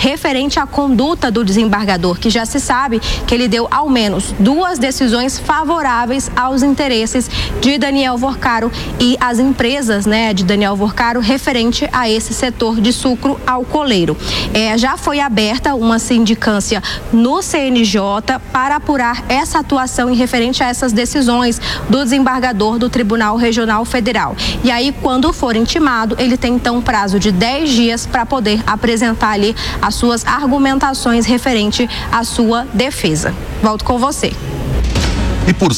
referente à conduta do desembargador, que já se sabe que ele deu ao menos 2 decisões favoráveis aos interesses de Daniel Vorcaro e as empresas, de Daniel Vorcaro referente a esse setor de sucro alcooleiro. Já foi aberta uma sindicância no CNJ para apurar essa atuação em referente a essas decisões do desembargador do Tribunal Regional Federal. E aí, quando for intimado, ele tem então um prazo de 10 dias para poder apresentar ali as suas argumentações referente à sua defesa. Volto com você. E por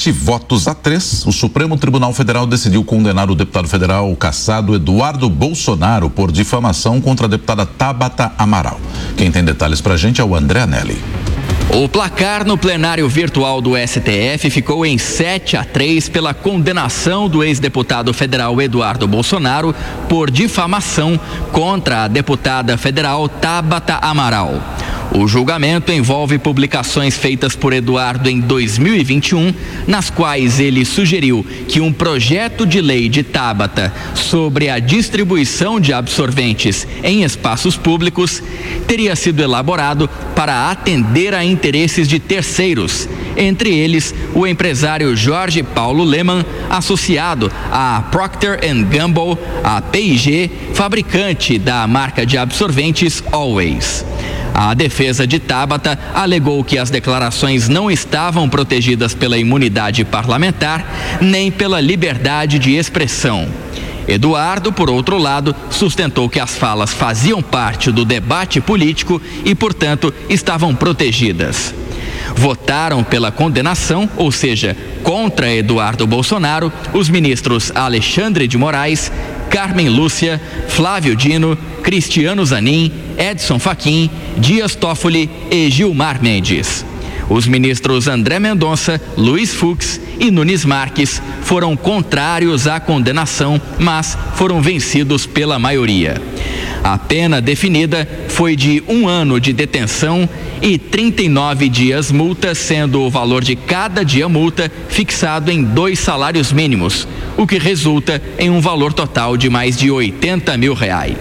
7-3, o Supremo Tribunal Federal decidiu condenar o deputado federal cassado Eduardo Bolsonaro por difamação contra a deputada Tabata Amaral. Quem tem detalhes pra gente é o André Anelli. O placar no plenário virtual do STF ficou em 7-3 pela condenação do ex-deputado federal Eduardo Bolsonaro por difamação contra a deputada federal Tabata Amaral. O julgamento envolve publicações feitas por Eduardo em 2021, nas quais ele sugeriu que um projeto de lei de Tabata sobre a distribuição de absorventes em espaços públicos teria sido elaborado para atender a interesses de terceiros, entre eles o empresário Jorge Paulo Lemann, associado à Procter & Gamble, a P&G, fabricante da marca de absorventes Always. A defesa de Tabata alegou que as declarações não estavam protegidas pela imunidade parlamentar nem pela liberdade de expressão. Eduardo, por outro lado, sustentou que as falas faziam parte do debate político e, portanto, estavam protegidas. Votaram pela condenação, ou seja, contra Eduardo Bolsonaro, os ministros Alexandre de Moraes, Carmen Lúcia, Flávio Dino, Cristiano Zanin, Edson Fachin, Dias Toffoli e Gilmar Mendes. Os ministros André Mendonça, Luiz Fux e Nunes Marques foram contrários à condenação, mas foram vencidos pela maioria. A pena definida foi de 1 ano de detenção e 39 dias multa, sendo o valor de cada dia multa fixado em 2 salários mínimos, o que resulta em um valor total de mais de R$80 mil.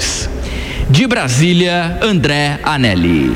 De Brasília, André Anelli.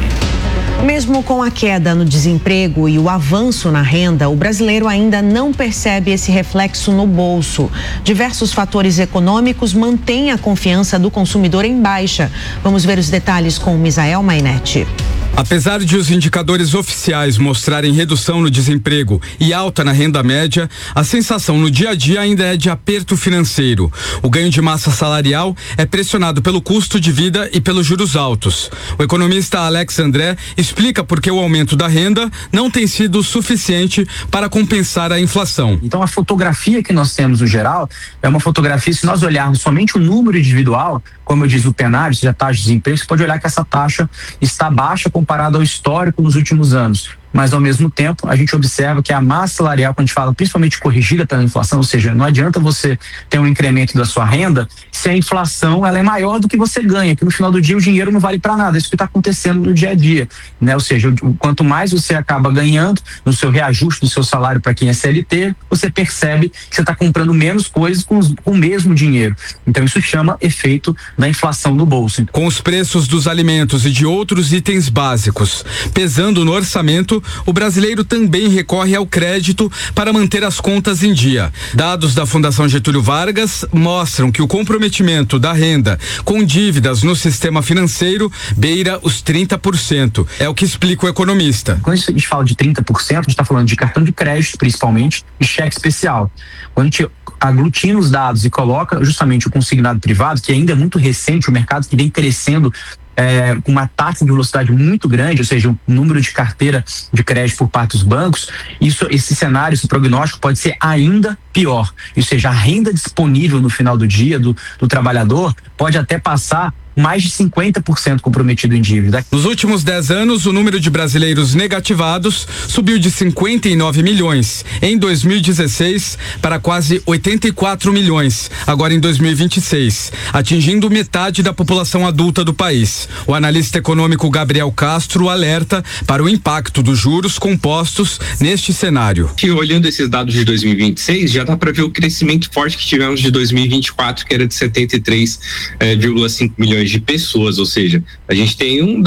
Mesmo com a queda no desemprego e o avanço na renda, o brasileiro ainda não percebe esse reflexo no bolso. Diversos fatores econômicos mantêm a confiança do consumidor em baixa. Vamos ver os detalhes com o Misael Mainetti. Apesar de os indicadores oficiais mostrarem redução no desemprego e alta na renda média, a sensação no dia a dia ainda é de aperto financeiro. O ganho de massa salarial é pressionado pelo custo de vida e pelos juros altos. O economista Alex André explica por que o aumento da renda não tem sido suficiente para compensar a inflação. Então, a fotografia que nós temos no geral é uma fotografia, se nós olharmos somente o número individual, como eu disse, o penário, seja a taxa de desemprego, você pode olhar que essa taxa está baixa comparado ao histórico nos últimos anos. Mas, ao mesmo tempo, a gente observa que a massa salarial, quando a gente fala principalmente corrigida pela inflação, ou seja, não adianta você ter um incremento da sua renda se a inflação ela é maior do que você ganha, que no final do dia o dinheiro não vale para nada. Isso que está acontecendo no dia a dia, né? Ou seja, quanto mais você acaba ganhando no seu reajuste do seu salário para quem é CLT, você percebe que você está comprando menos coisas com o mesmo dinheiro. Então, isso chama efeito da inflação no bolso. Com os preços dos alimentos e de outros itens básicos pesando no orçamento, o brasileiro também recorre ao crédito para manter as contas em dia. Dados da Fundação Getúlio Vargas mostram que o comprometimento da renda com dívidas no sistema financeiro beira os 30%. É o que explica o economista. Quando a gente fala de 30%, a gente está falando de cartão de crédito, principalmente, e cheque especial. Quando a gente aglutina os dados e coloca justamente o consignado privado, que ainda é muito recente, o mercado que vem crescendo com uma taxa de velocidade muito grande, ou seja, o número de carteira de crédito por parte dos bancos, esse cenário, esse prognóstico pode ser ainda pior. Ou seja, a renda disponível no final do dia do trabalhador pode até passar mais de 50% comprometido em dívida. Nos últimos 10 anos, o número de brasileiros negativados subiu de 59 milhões em 2016 para quase 84 milhões, agora em 2026, atingindo metade da população adulta do país. O analista econômico Gabriel Castro alerta para o impacto dos juros compostos neste cenário. Olhando esses dados de 2026, já dá para ver o crescimento forte que tivemos de 2024, que era de 73,5 milhões de pessoas, ou seja, a gente tem um